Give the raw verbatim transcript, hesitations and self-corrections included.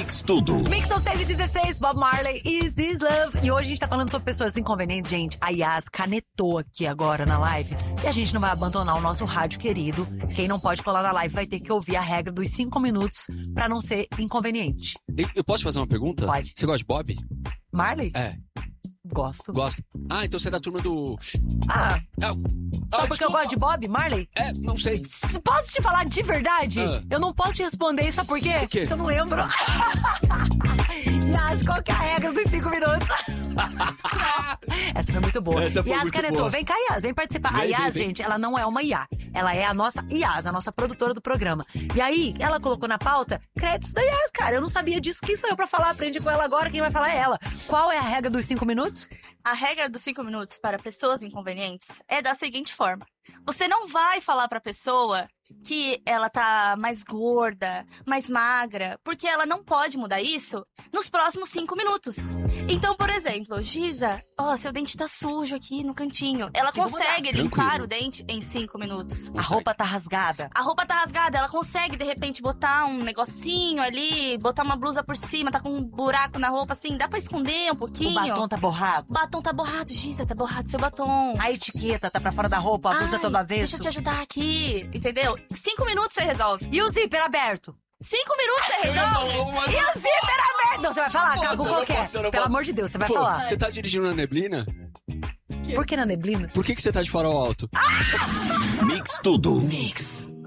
Mix Tudo. Mix são seis e dezesseis, Bob Marley, Is This Love? E hoje a gente tá falando sobre pessoas inconvenientes, gente. A Yas canetou aqui agora na live e a gente não vai abandonar o nosso rádio querido. Quem não pode colar na live vai ter que ouvir a regra dos cinco minutos pra não ser inconveniente. Eu, eu posso te fazer uma pergunta? Pode. Você gosta de Bob? Marley? É. Gosto. Gosta. Ah, então você é da turma do... Ah, Ah, só ah, porque eu desculpa. gosto de Bob Marley? É, não sei. S- Posso te falar de verdade? Ah. Eu não posso te responder, sabe por quê? Por quê? Porque eu não lembro. Yas, qual que é a regra dos cinco minutos? Essa foi muito boa. Essa foi Yas muito canetou. boa. Vem cá, Yas, vem participar. Vem, a Yas, vem, vem. gente, ela não é uma I A. Ela é a nossa Yas, a nossa produtora do programa. E aí, ela colocou na pauta créditos da Yas, cara. Eu não sabia disso. Quem sou eu pra falar? Aprendi com ela agora. Quem vai falar é ela. Qual é a regra dos cinco minutos? A regra dos cinco minutos para pessoas inconvenientes é da seguinte forma. Você não vai falar pra pessoa que ela tá mais gorda, mais magra, porque ela não pode mudar isso nos próximos cinco minutos. Então, por exemplo, Giza, ó, seu dente tá sujo aqui no cantinho. Ela Consigo consegue mudar. limpar Tranquilo. o dente em cinco minutos. A roupa tá rasgada. A roupa tá rasgada, ela consegue, de repente, botar um negocinho ali, botar uma blusa por cima, tá com um buraco na roupa, assim, dá pra esconder um pouquinho. O batom tá borrado. O batom tá borrado, Giza, tá borrado seu batom. A etiqueta tá pra fora da roupa, a blusa Ai, toda avesso. Deixa eu te ajudar aqui, entendeu? Cinco minutos você resolve. E o zíper aberto? Cinco minutos você resolve. E o zíper aberto? Não, você vai falar, Posso, Cagu, eu não qual que é? posso, eu não Pelo posso. amor de Deus, você vai Pô, falar. você tá dirigindo na neblina? Por que na neblina? Por que, que você tá de farol alto? Mix Tudo. Mix.